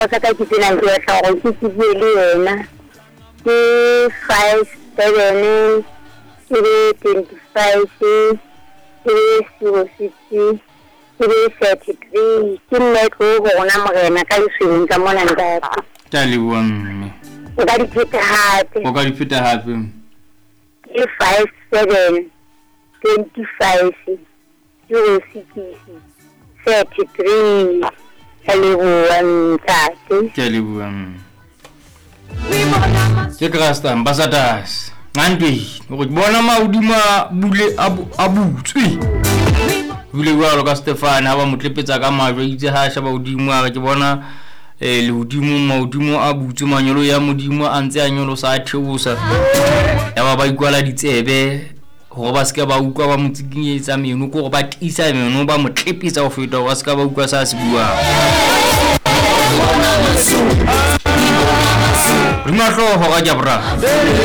ka ka ke tsena ke batla go ke le yena ke 57 ke 25 ke 60 ke 33 ke nne go bona morena ka lesweng ka mona ntate ta le mme o ka di pheta hape ke 57 25 ke 33 ke Krasta ambassadors ngandwe go bona maudima bule abutswi bule wa ka Stefan aba motlepetsa ka majwe itse ha sha baudimo ga ke bona le hodimo maudimo a butse manyolo ya modimo a ntse a nyolo sa theosa ya ba ikwala ditsebe go ba ska ba ukwa ba motsikinyetsa meno go ba tisa meno ba motlepetsa go feta go ska ba ukwa sa se bua Rimatlo ho ga jabra